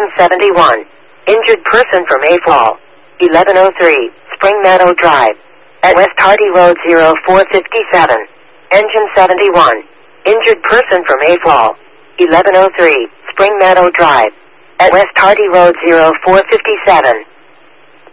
Engine 71. Injured person from Mayfall. 1103, Spring Meadow Drive. At West Hardy Road 0457. Engine 71. Injured person from Mayfall. 1103, Spring Meadow Drive. At West Hardy Road 0457.